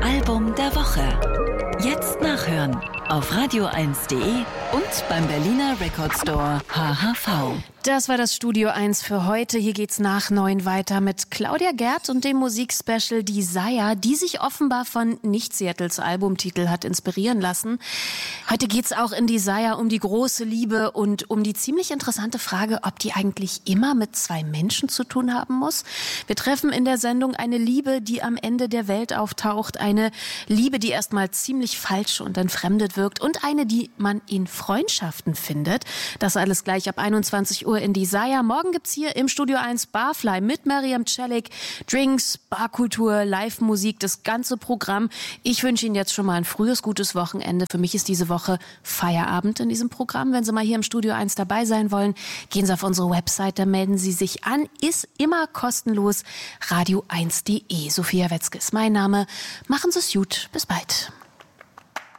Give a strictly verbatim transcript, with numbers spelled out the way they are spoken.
Album der Woche. Jetzt nachhören auf radio eins punkt de und beim Berliner Record Store H H V. Das war das Studio eins für heute. Hier geht's nach neun weiter mit Claudia Gerd und dem Musikspecial Desire, die sich offenbar von Nicht-Seattles Albumtitel hat inspirieren lassen. Heute geht's auch in Desire um die große Liebe und um die ziemlich interessante Frage, ob die eigentlich immer mit zwei Menschen zu tun haben muss. Wir treffen in der Sendung eine Liebe, die am Ende der Welt auftaucht, eine Liebe, die erstmal ziemlich falsch und entfremdet wirkt und eine, die man in Freundschaften findet. Das alles gleich ab einundzwanzig Uhr in Desire. Morgen gibt's hier im Studio eins Barfly mit Miriam Celik, Drinks, Barkultur, Live-Musik, das ganze Programm. Ich wünsche Ihnen jetzt schon mal ein frühes, gutes Wochenende. Für mich ist diese Woche Feierabend in diesem Programm. Wenn Sie mal hier im Studio eins dabei sein wollen, gehen Sie auf unsere Website, da melden Sie sich an. Ist immer kostenlos. radio eins punkt de. Sophia Wetzke ist mein Name. Machen Sie es gut. Bis bald.